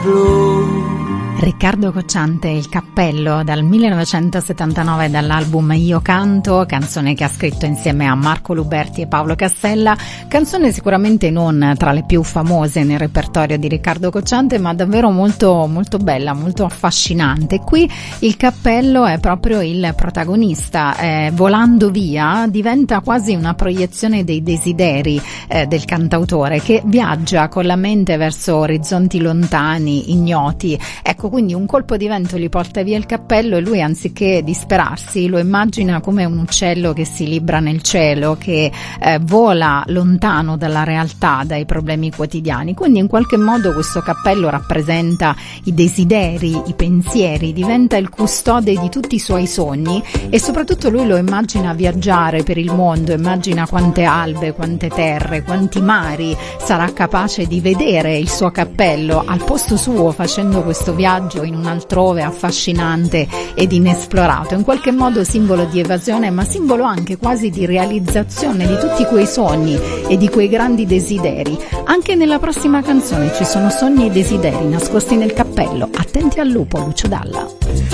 Riccardo Cocciante, Il cappello, dal 1979, dall'album Io canto, canzone che ha scritto insieme a Marco Luberti e Paolo Cassella, canzone sicuramente non tra le più famose nel repertorio di Riccardo Cocciante, ma davvero molto molto bella, molto affascinante. Qui il cappello è proprio il protagonista, volando via diventa quasi una proiezione dei desideri del cantautore, che viaggia con la mente verso orizzonti lontani, ignoti. Ecco, quindi un colpo di vento gli porta via il cappello e lui, anziché disperarsi, lo immagina come un uccello che si libra nel cielo, che vola lontano dalla realtà, dai problemi quotidiani. Quindi in qualche modo questo cappello rappresenta i desideri, i pensieri, diventa il custode di tutti i suoi sogni, e soprattutto lui lo immagina viaggiare per il mondo, immagina quante albe, quante terre, quanti mari sarà capace di vedere il suo cappello al posto suo, facendo questo viaggio in un altrove affascinante ed inesplorato, in qualche modo simbolo di evasione, ma simbolo anche quasi di realizzazione di tutti quei sogni e di quei grandi desideri. Anche nella prossima canzone ci sono sogni e desideri nascosti nel cappello. Attenti al lupo, Lucio Dalla.